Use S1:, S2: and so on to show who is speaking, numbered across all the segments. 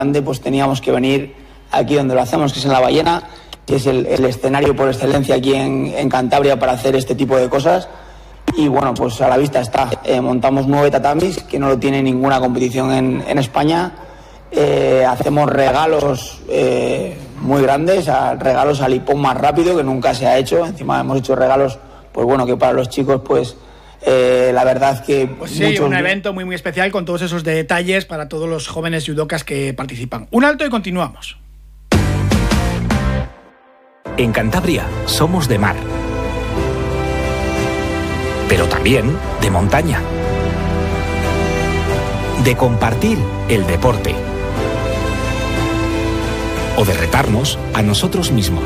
S1: grande, pues teníamos que venir aquí donde lo hacemos, que es en La Ballena, que es el escenario por excelencia aquí en Cantabria para hacer este tipo de cosas. Y bueno, pues a la vista está. Montamos 9 tatamis, que no lo tiene ninguna competición en España. Hacemos regalos muy grandes, regalos al hipón más rápido, que nunca se ha hecho. Encima hemos hecho regalos, pues bueno, que para los chicos, pues la verdad que...
S2: Pues sí, un evento muy especial con todos esos detalles para todos los jóvenes judocas que participan. Un alto y continuamos.
S3: En Cantabria somos de mar, pero también de montaña, de compartir el deporte o de retarnos a nosotros mismos,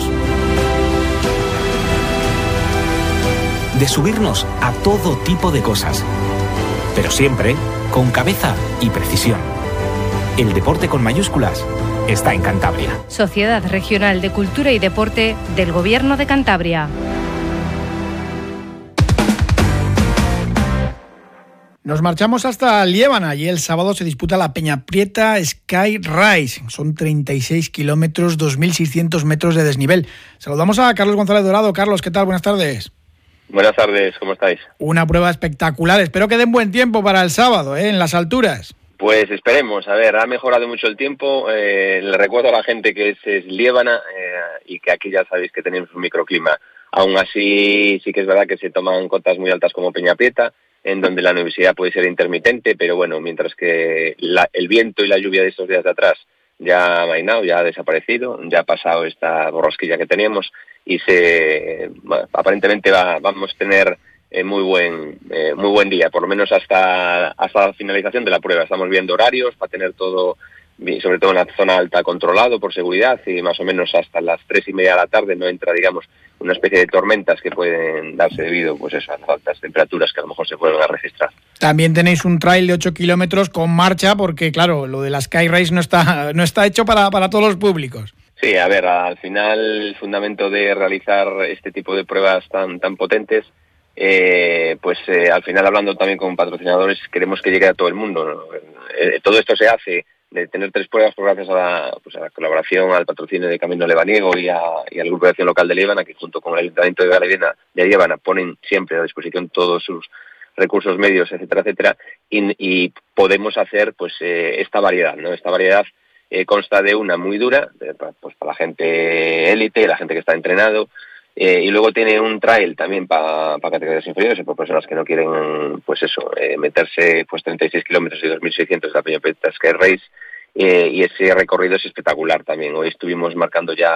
S3: de subirnos a todo tipo de cosas, pero siempre con cabeza y precisión. El deporte con mayúsculas está en Cantabria.
S4: Sociedad Regional de Cultura y Deporte del Gobierno de Cantabria.
S2: Nos marchamos hasta Liébana y el sábado se disputa la Peñaprieta Sky Race. Son 36 kilómetros, 2.600 metros de desnivel. Saludamos a Carlos González Dorado. Carlos, ¿qué tal? Buenas tardes.
S5: Buenas tardes, ¿cómo estáis?
S2: Una prueba espectacular. Espero que den buen tiempo para el sábado, en las alturas.
S5: Pues esperemos. A ver, ha mejorado mucho el tiempo. Le recuerdo a la gente que es Liébana y que aquí ya sabéis que tenemos un microclima. Aún así, sí que es verdad que se toman cotas muy altas como Peñaprieta, en donde la nubosidad puede ser intermitente, pero bueno, mientras que el viento y la lluvia de estos días de atrás ya ha mainado, ya ha desaparecido, ya ha pasado esta borrasquilla que teníamos y aparentemente vamos a tener muy buen día, por lo menos hasta la finalización de la prueba. Estamos viendo horarios para tener todo, sobre todo en la zona alta, controlado por seguridad, y más o menos hasta las 3:30 de la tarde no entra, digamos, una especie de tormentas que pueden darse debido, pues eso, a las altas temperaturas que a lo mejor se pueden registrar.
S2: También tenéis un trail de 8 kilómetros con marcha, porque claro, lo de la Sky Race no está hecho para todos los públicos.
S5: Sí, a ver, al final el fundamento de realizar este tipo de pruebas tan potentes, al final, hablando también con patrocinadores, queremos que llegue a todo el mundo, ¿no? Todo esto se hace de tener 3 pruebas gracias a la colaboración, al patrocinio de Camino Lebaniego y al Grupo de Acción Local de Liébana, que junto con el Ayuntamiento de Liébana ponen siempre a disposición todos sus recursos medios, etcétera, etcétera, y podemos hacer esta variedad, ¿no? Esta variedad consta de una muy dura, para la gente élite, la gente que está entrenado, y luego tiene un trail también para categorías inferiores, para personas que no quieren meterse 36 kilómetros y 2.600 de la Peñaprieta Sky Race, y ese recorrido es espectacular también. Hoy estuvimos marcando ya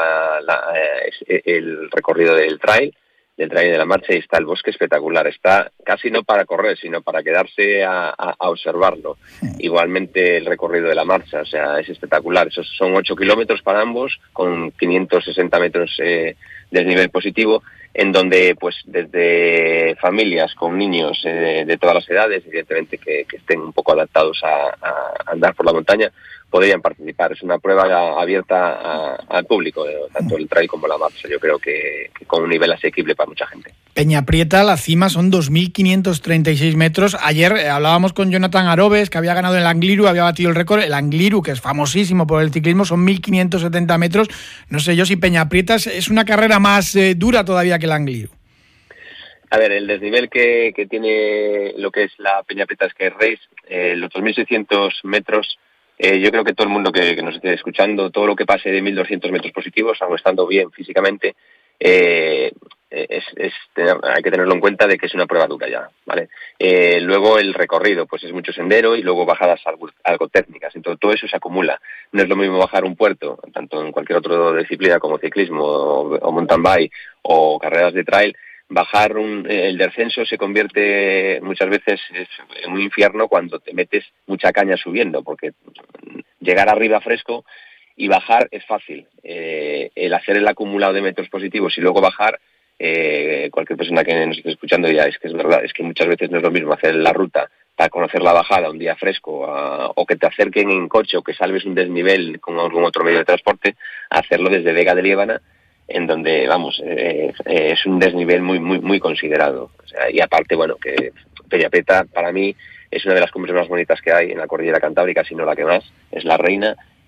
S5: el recorrido del trail de la marcha, y está el bosque espectacular. Está casi no para correr, sino para quedarse a observarlo. Igualmente el recorrido de la marcha, o sea, es espectacular. Esos son 8 kilómetros para ambos, con 560 metros desnivel positivo, en donde pues desde familias con niños de todas las edades, evidentemente que estén un poco adaptados a andar por la montaña, podrían participar. Es una prueba abierta al público, tanto el trail como la marcha. Yo creo que con un nivel asequible para mucha gente.
S2: Peñaprieta, la cima son 2.536 metros. Ayer hablábamos con Jonathan Arobes, que había ganado el Angliru, había batido el récord. El Angliru, que es famosísimo por el ciclismo, son 1.570 metros. No sé yo si Peñaprieta es una carrera más dura todavía que el Angliru.
S5: A ver, el desnivel que tiene lo que es la Peñaprieta Sky Race, los 2.600 metros, yo creo que todo el mundo que nos esté escuchando, todo lo que pase de 1.200 metros positivos, aun estando bien físicamente, hay que tenerlo en cuenta de que es una prueba dura ya, ¿vale? Luego el recorrido, pues es mucho sendero y luego bajadas algo técnicas, entonces todo eso se acumula. No es lo mismo bajar un puerto, tanto en cualquier otra disciplina como ciclismo o mountain bike o carreras de trail. Bajar el descenso se convierte muchas veces en un infierno cuando te metes mucha caña subiendo, porque llegar arriba fresco y bajar es fácil. El hacer el acumulado de metros positivos y luego bajar, cualquier persona que nos esté escuchando ya es que es verdad, es que muchas veces no es lo mismo hacer la ruta para conocer la bajada un día fresco, o que te acerquen en coche o que salves un desnivel con algún otro medio de transporte, a hacerlo desde Vega de Liébana, en donde, es un desnivel muy considerado. O sea, y aparte, que Peñaprieta, para mí, es una de las cumbres más bonitas que hay en la cordillera cantábrica, si no la que más, es la reina,